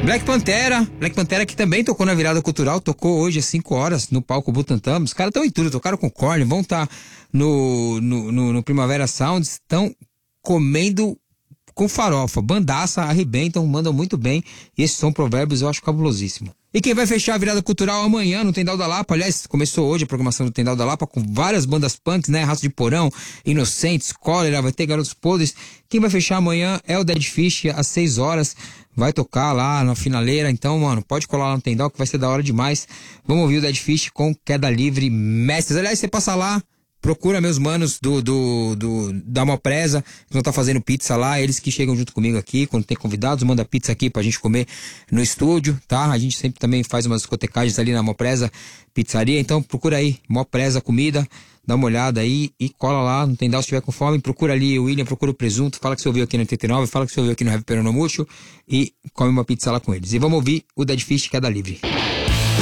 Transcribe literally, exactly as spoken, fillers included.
Black Pantera, Black Pantera que também tocou na virada cultural, tocou hoje às cinco horas no palco Butantã. Os caras estão em tudo, tocaram com Korn, vão estar tá no, no, no, no Primavera Sound, estão comendo com farofa, bandaça, arrebentam, mandam muito bem. E esse som Provérbios eu acho cabulosíssimo. E quem vai fechar a virada cultural amanhã no Tendal da Lapa, aliás, começou hoje a programação do Tendal da Lapa com várias bandas punks, né? Raça de Porão, Inocentes, Cólera, vai ter Garotos Podres. Quem vai fechar amanhã é o Dead Fish, às seis horas, vai tocar lá na finaleira. Então, mano, pode colar lá no Tendal que vai ser da hora demais. Vamos ouvir o Dead Fish com Queda Livre Mestres. Aliás, você passa lá, procura meus manos do, do, do, da Mopresa, que vão estar fazendo pizza lá, eles que chegam junto comigo aqui, quando tem convidados, manda pizza aqui pra gente comer no estúdio, tá? A gente sempre também faz umas discotecagens ali na Mopresa Pizzaria, então procura aí, Mopresa Comida, dá uma olhada aí e cola lá, no Tendal se tiver com fome, procura ali o William, procura o Presunto, fala que você ouviu aqui no oitenta e nove, fala que você ouviu aqui no Heavy Peronomúcio e come uma pizza lá com eles. E vamos ouvir o Dead Fish Queda Livre.